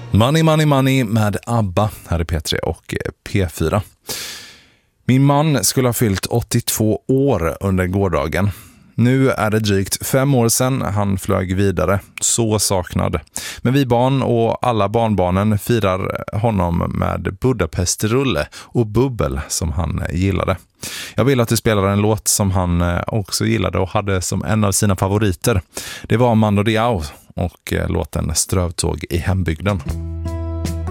Money, money, money med ABBA här i P3 och P4. Min man skulle ha fyllt 82 år under gårdagen. Nu är det drygt 5 år sedan han flög vidare, så saknad. Men vi barn och alla barnbarnen firar honom med Budapestrulle och bubbel som han gillade. Jag vill att du spelar en låt som han också gillade och hade som en av sina favoriter. Det var Mando Diao och låten Strövtåg i hembygden.